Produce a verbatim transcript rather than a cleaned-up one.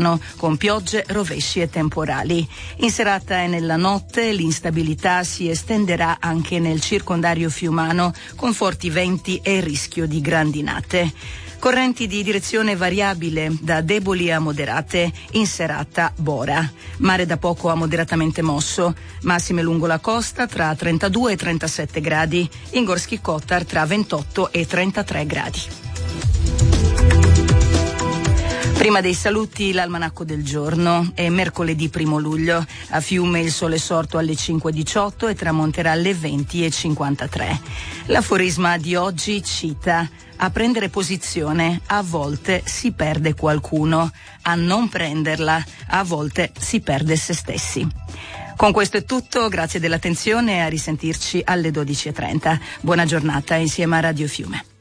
Fiumano, con piogge, rovesci e temporali. In serata e nella notte l'instabilità si estenderà anche nel circondario fiumano, con forti venti e rischio di grandinate. Correnti di direzione variabile, da deboli a moderate, in serata Bora. Mare da poco a moderatamente mosso, massime lungo la costa tra trentadue e trentasette gradi, in Gorski Kotar tra ventotto e trentatré gradi. Prima dei saluti l'almanacco del giorno. È mercoledì primo luglio. A Fiume il sole è sorto alle cinque e diciotto e tramonterà alle venti e cinquantatré. L'aforisma di oggi cita: a prendere posizione a volte si perde qualcuno, a non prenderla a volte si perde se stessi. Con questo è tutto, grazie dell'attenzione e a risentirci alle dodici e trenta. Buona giornata insieme a Radio Fiume.